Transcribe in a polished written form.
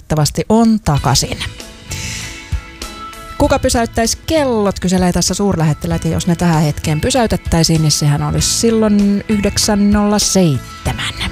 valitettavasti on takaisin. Kuka pysäyttäisi kellot, kyselee tässä suurlähettiläät, ja jos ne tähän hetkeen pysäytettäisiin, niin sehän olisi silloin 9.07.